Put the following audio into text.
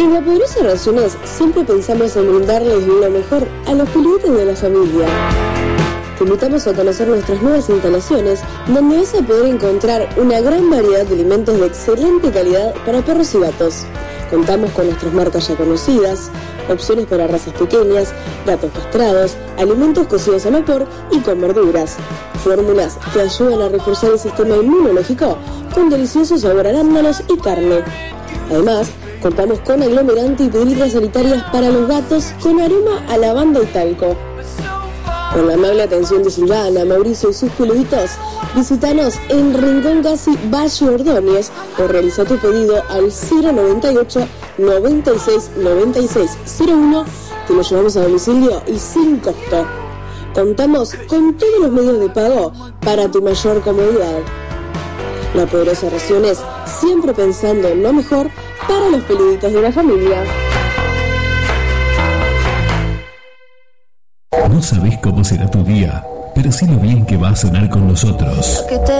En La Poderosa Raciones siempre pensamos en brindarles lo mejor a los peluditos de la familia. Te invitamos a conocer nuestras nuevas instalaciones, donde vas a poder encontrar una gran variedad de alimentos de excelente calidad para perros y gatos. Contamos con nuestras marcas ya conocidas, opciones para razas pequeñas, gatos castrados, alimentos cocidos al vapor y con verduras. Fórmulas que ayudan a reforzar el sistema inmunológico con deliciosos sabor a arándanos y carne. Además, contamos con aglomerante y piedritas sanitarias para los gatos con aroma a lavanda y talco. Con la amable atención de Silvana, Mauricio y sus peluditos, visítanos en Rincón Casi, Valle Ordóñez o realiza tu pedido al 098 96 96 01, que lo llevamos a domicilio y sin costo. Contamos con todos los medios de pago para tu mayor comodidad. La Poderosa Raciones, siempre pensando en lo mejor para los peluditos de la familia. No sabés cómo será tu día, pero sí lo bien que va a sonar con nosotros.